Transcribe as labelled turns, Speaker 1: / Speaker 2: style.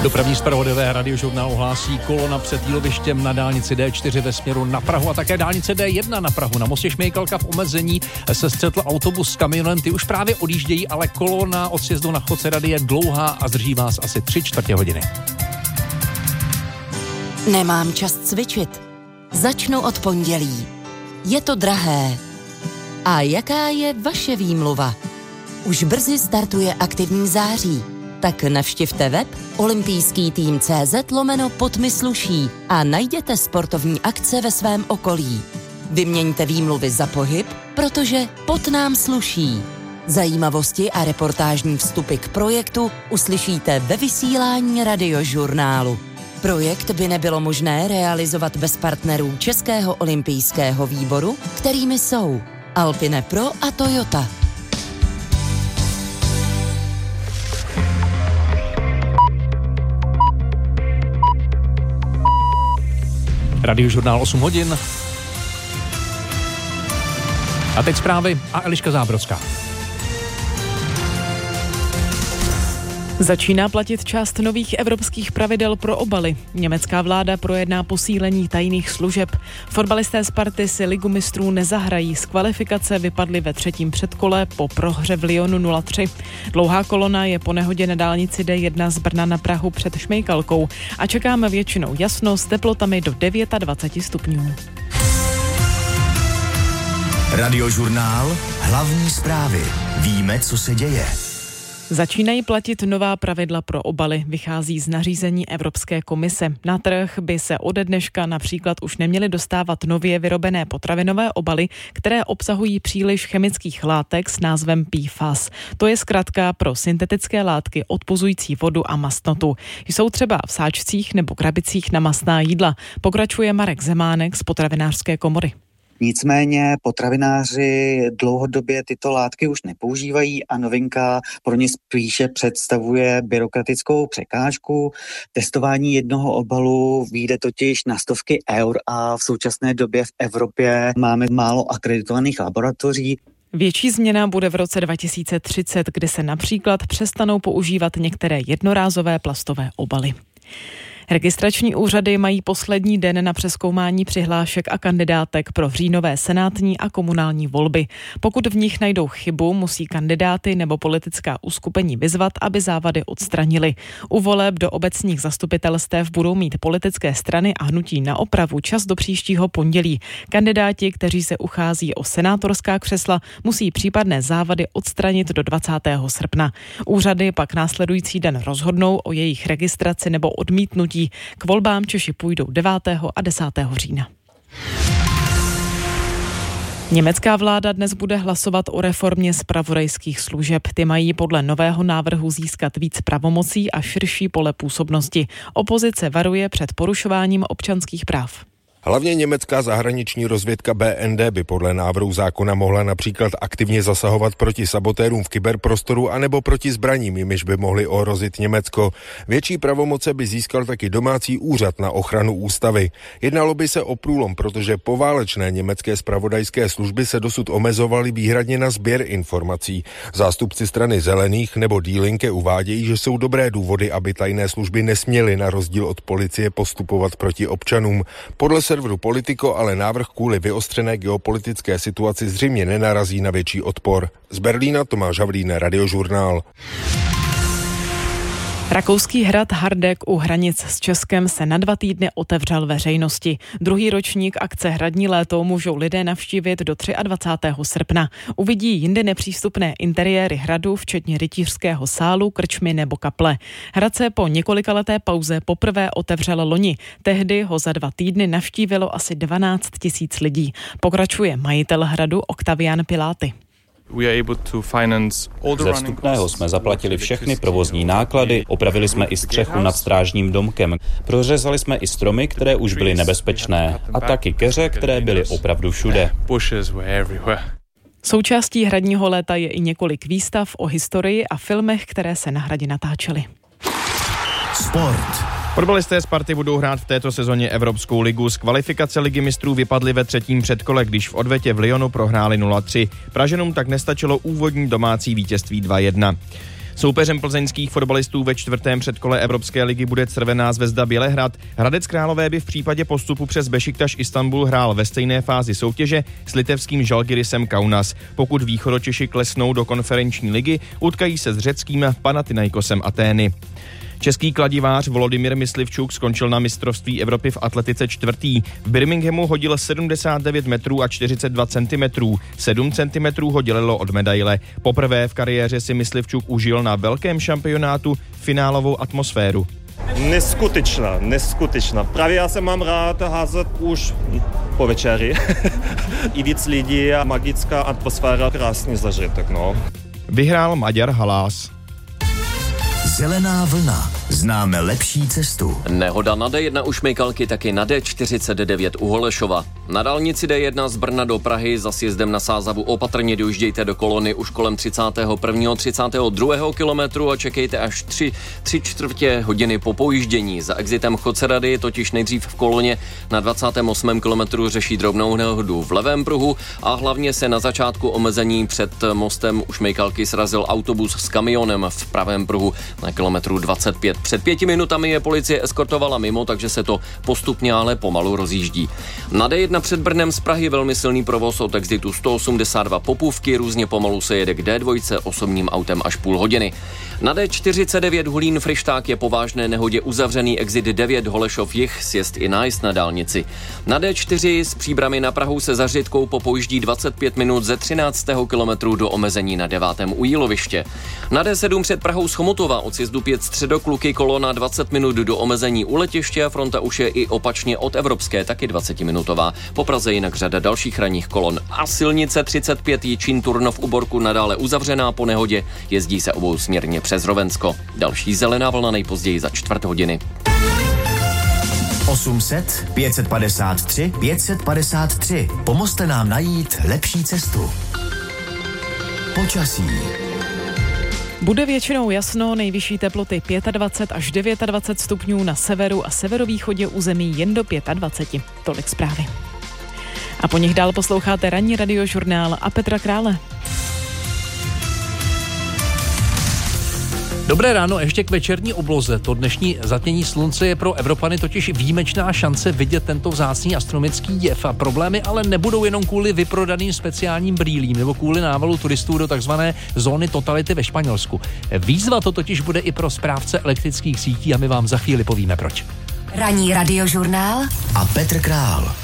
Speaker 1: Dopravní zpravodajové Radiožurnál ohlásí kolona před jílovištěm na dálnici D4 ve směru na Prahu a také dálnice D1 na Prahu. Na mostě Šmejkalka v omezení se střetl autobus s kamionem, ty už právě odjíždějí, ale kolona od sjezdu na Chodce Rady je dlouhá a zdrží vás asi 3/4 hodiny.
Speaker 2: Nemám čas cvičit. Začnu od pondělí. Je to drahé. A jaká je vaše výmluva? Už brzy startuje aktivní září. Tak navštivte web olympijský-tým.cz/podmysluší a najděte sportovní akce ve svém okolí. Vyměňte výmluvy za pohyb, protože pot nám sluší. Zajímavosti a reportážní vstupy k projektu uslyšíte ve vysílání Radiožurnálu. Projekt by nebylo možné realizovat bez partnerů Českého olympijského výboru, kterými jsou Alpine Pro a Toyota.
Speaker 1: Radiožurnál 8 hodin. A teď zprávy a Eliška Zábrodská.
Speaker 3: Začíná platit část nových evropských pravidel pro obaly. Německá vláda projedná posílení tajných služeb. Fotbalisté Sparty si Ligu mistrů nezahrají. Z kvalifikace vypadli ve 3. předkole po prohře v Lyonu 0-3. Dlouhá kolona je po nehodě na dálnici D1 z Brna na Prahu před Šmejkalkou a čekáme většinou jasno s teplotami do 29 stupňů.
Speaker 4: Radiožurnál, hlavní zprávy. Víme, co se děje.
Speaker 3: Začínají platit nová pravidla pro obaly, vychází z nařízení Evropské komise. Na trh by se ode dneška například už neměly dostávat nově vyrobené potravinové obaly, které obsahují příliš chemických látek s názvem PFAS. To je zkratka pro syntetické látky odpuzující vodu a mastnotu. Jsou třeba v sáčcích nebo krabicích na mastná jídla, pokračuje Marek Zemánek z Potravinářské komory.
Speaker 5: Nicméně potravináři dlouhodobě tyto látky už nepoužívají a novinka pro ně spíše představuje byrokratickou překážku. Testování jednoho obalu vyjde totiž na stovky eur a v současné době v Evropě máme málo akreditovaných laboratoří.
Speaker 3: Větší změna bude v roce 2030, kdy se například přestanou používat některé jednorázové plastové obaly. Registrační úřady mají poslední den na přezkoumání přihlášek a kandidátek pro říjnové senátní a komunální volby. Pokud v nich najdou chybu, musí kandidáty nebo politická uskupení vyzvat, aby závady odstranili. U voleb do obecních zastupitelstev budou mít politické strany a hnutí na opravu čas do příštího pondělí. Kandidáti, kteří se uchází o senátorská křesla, musí případné závady odstranit do 20. srpna. Úřady pak následující den rozhodnou o jejich registraci nebo odmítnutí. K volbám Češi půjdou 9. a 10. října. Německá vláda dnes bude hlasovat o reformě zpravodajských služeb. Ty mají podle nového návrhu získat víc pravomocí a širší pole působnosti. Opozice varuje před porušováním občanských práv.
Speaker 6: Hlavně německá zahraniční rozvědka BND by podle návrhu zákona mohla například aktivně zasahovat proti sabotérům v kyberprostoru anebo proti zbraním, jimiž by mohly ohrozit Německo. Větší pravomoce by získal taky domácí úřad na ochranu ústavy. Jednalo by se o průlom, protože poválečné německé zpravodajské služby se dosud omezovaly výhradně na sběr informací. Zástupci strany Zelených nebo Die Linke uvádějí, že jsou dobré důvody, aby tajné služby nesměly na rozdíl od policie postupovat proti občanům. Podle serveru Politico ale návrh kvůli vyostřené geopolitické situaci zřejmě nenarazí na větší odpor. Z Berlína Tomáš Havlín, Radiožurnál.
Speaker 3: Rakouský hrad Hardegg u hranic s Českem se na 2 týdny otevřel veřejnosti. Druhý ročník akce Hradní léto můžou lidé navštívit do 23. srpna. Uvidí jindy nepřístupné interiéry hradu, včetně rytířského sálu, krčmy nebo kaple. Hrad se po několikaleté pauze poprvé otevřel loni. Tehdy ho za 2 týdny navštívilo asi 12 000 lidí. Pokračuje majitel hradu Oktavian Piláty.
Speaker 7: Ze vstupného jsme zaplatili všechny provozní náklady, opravili jsme i střechu nad strážním domkem, prořezali jsme i stromy, které už byly nebezpečné, a taky keře, které byly opravdu všude.
Speaker 3: Součástí hradního léta je i několik výstav o historii a filmech, které se na hradě natáčely.
Speaker 4: Sport.
Speaker 8: Fotbalisté Sparty budou hrát v této sezóně Evropskou ligu. Z kvalifikace Ligy mistrů vypadli ve 3. předkole, když v odvetě v Lyonu prohráli 0-3. Pražanům tak nestačilo úvodní domácí vítězství 2-1. Soupeřem plzeňských fotbalistů ve 4. předkole Evropské ligy bude Crvená Zvezda Bělehrad. Hradec Králové by v případě postupu přes Bešiktaš Istanbul hrál ve stejné fázi soutěže s litevským Žalgirisem Kaunas. Pokud Východočeši klesnou do konferenční ligy, utkají se s řeckým Panathinaikosem Atény. Český kladivář Volodymyr Myslivčuk skončil na mistrovství Evropy v atletice 4. V Birminghamu hodil 79 metrů a 42 cm. 7 cm ho dělilo od medaile. Poprvé v kariéře si Myslivčuk užil na velkém šampionátu finálovou atmosféru.
Speaker 9: Neskutečná. Právě já se mám rád házet už po večeri. I víc lidí a magická atmosféra, krásný zažitek, no.
Speaker 8: Vyhrál Maďar Halás.
Speaker 4: Zelená vlna. Známe lepší cestu.
Speaker 10: Nehoda na D1 u Šmejkalky, taky na D49 u Holešova. Na dálnici D1 z Brna do Prahy za sjezdem na Sázavu opatrně dojíždějte do kolony už kolem 31. 32. kilometru a čekejte až 3/4 hodiny po pojíždění. Za exitem Chodcerady totiž nejdřív v koloně na 28. kilometru řeší drobnou nehodu v levém pruhu a hlavně se na začátku omezení před mostem u Šmejkalky srazil autobus s kamionem v pravém pruhu na kilometru 25. Před 5 minutami je policie eskortovala mimo, takže se to postupně, ale pomalu rozjíždí. Na D1 před Brnem z Prahy velmi silný provoz od exitu 182 Popůvky, různě pomalu se jede k D2 osobním autem až půl hodiny. Na D49 Hulín Frišták je po vážné nehodě uzavřený exit 9 Holešov jih, sjezd i nájezd na dálnici. Na D4 z Příbrami na Prahu se za Řitkou popojíždí 25 minut ze 13. kilometru do omezení na 9. u Jíloviště. Na D7 před Prahou z Chomutova od sjezdu 5 Středokluky kolona 20 minut do omezení u letiště a fronta už je i opačně od Evropské, taky 20-minutová. Po Praze jinak řada dalších ranních kolon. A silnice 35 Jičín Turnov u Borku nadále uzavřená po nehodě, jezdí se obousměrně přes Rovensko. Další zelená vlna nejpozději za 4 hodiny.
Speaker 4: 800 553 553. Pomozte nám najít lepší cestu. Počasí.
Speaker 3: Bude většinou jasno, nejvyšší teploty 25 až 29 stupňů na severu a severovýchodě území jen do 25. Tolik zprávy. A po nich dál posloucháte ranní radiožurnál a Petra Krále.
Speaker 1: Dobré ráno, ještě k večerní obloze. To dnešní zatmění slunce je pro Evropany totiž výjimečná šance vidět tento vzácný astronomický jev. A problémy ale nebudou jenom kvůli vyprodaným speciálním brýlím nebo kvůli návalu turistů do takzvané zóny totality ve Španělsku. Výzva to totiž bude i pro správce elektrických sítí a my vám za chvíli povíme proč.
Speaker 2: Ranní radiožurnál
Speaker 4: a Petr Král.